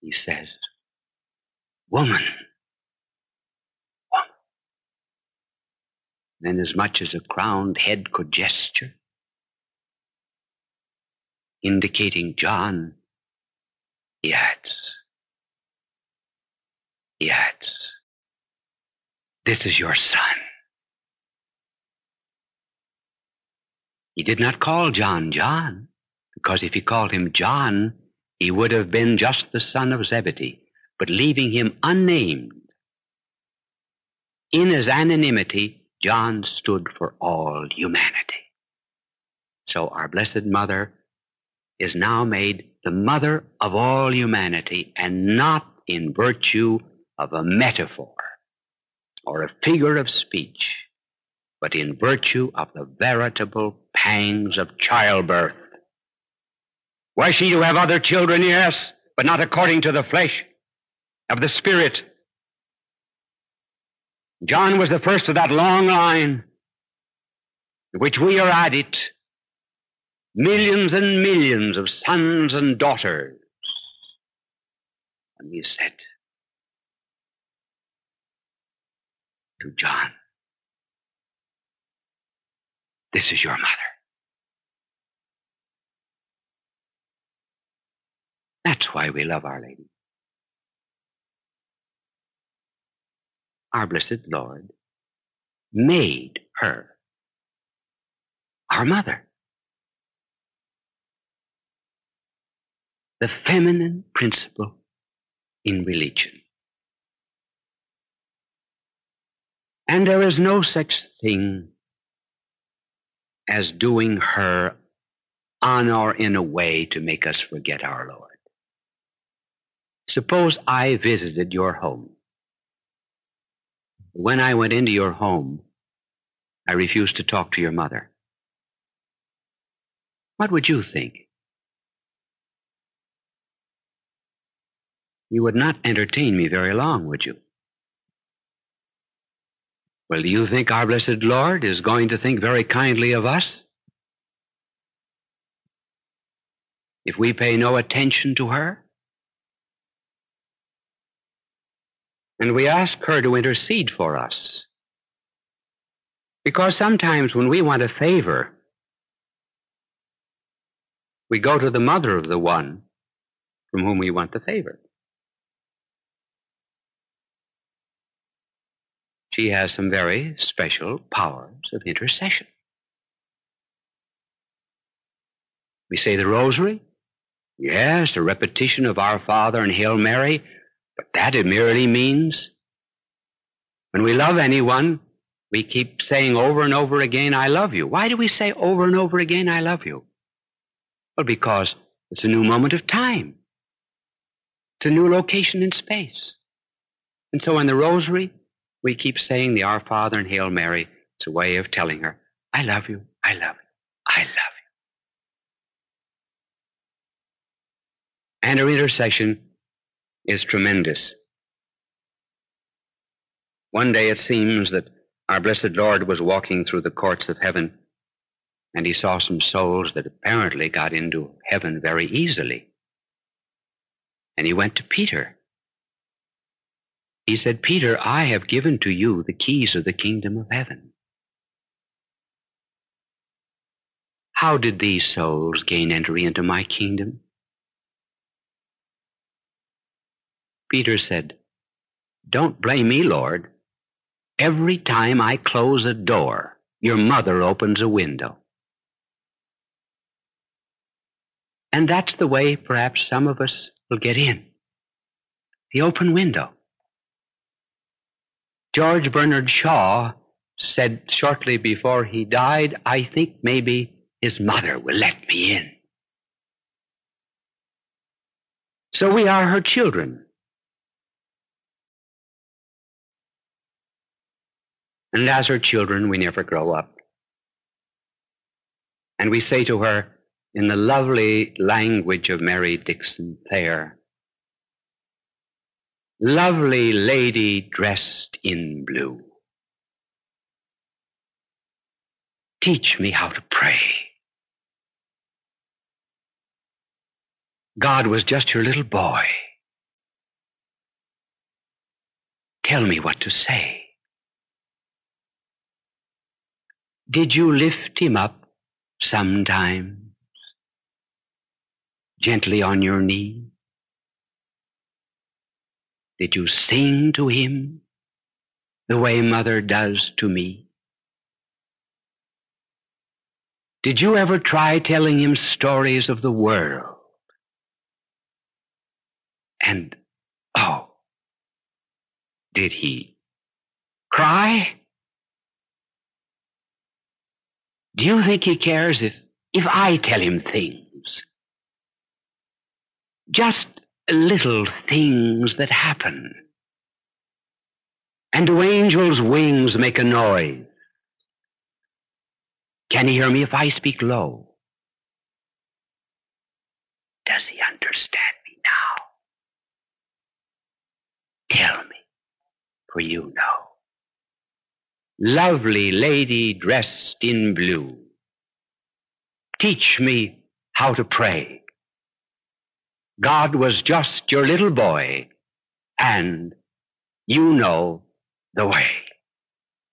He says, woman, woman. Then as much as a crowned head could gesture, indicating John, he adds, this is your son. He did not call John John, because if he called him John, he would have been just the son of Zebedee, but leaving him unnamed. In his anonymity, John stood for all humanity. So our Blessed Mother is now made the mother of all humanity, and not in virtue of a metaphor or a figure of speech, but in virtue of the veritable pangs of childbirth. Was she to have other children? Yes, but not according to the flesh, of the Spirit. John was the first of that long line, to which we are added, millions and millions of sons and daughters. And he said to John, this is your mother. That's why we love Our Lady. Our blessed Lord made her our mother. The feminine principle in religion. And there is no such thing as doing her on or in a way to make us forget our Lord. Suppose I visited your home. When I went into your home, I refused to talk to your mother. What would you think? You would not entertain me very long, would you? Well, do you think our blessed Lord is going to think very kindly of us if we pay no attention to her? And we ask her to intercede for us. Because sometimes when we want a favor, we go to the mother of the one from whom we want the favor. She has some very special powers of intercession. We say the rosary. Yes, the repetition of Our Father and Hail Mary, but that it merely means when we love anyone, we keep saying over and over again, I love you. Why do we say over and over again, I love you? Well, because it's a new moment of time. It's a new location in space. And so in the rosary, we keep saying the Our Father and Hail Mary. It's a way of telling her, I love you, I love you, I love you. And her intercession is tremendous. One day it seems that our blessed Lord was walking through the courts of heaven, and he saw some souls that apparently got into heaven very easily. And he went to Peter. He said, Peter, I have given to you the keys of the kingdom of heaven. How did these souls gain entry into my kingdom? Peter said, don't blame me, Lord. Every time I close a door, your mother opens a window. And that's the way perhaps some of us will get in. The open window. George Bernard Shaw said shortly before he died, I think maybe his mother will let me in. So we are her children. And as her children, we never grow up. And we say to her, in the lovely language of Mary Dixon Thayer, lovely lady dressed in blue, teach me how to pray. God was just your little boy, tell me what to say. Did you lift him up sometimes, gently on your knee? Did you sing to him the way Mother does to me? Did you ever try telling him stories of the world? And, oh, did he cry? Do you think he cares if I tell him things? Just little things that happen. And do angels' wings make a noise? Can he hear me if I speak low? Does he understand me now? Tell me, for you know. Lovely lady dressed in blue, teach me how to pray. God was just your little boy, and you know the way.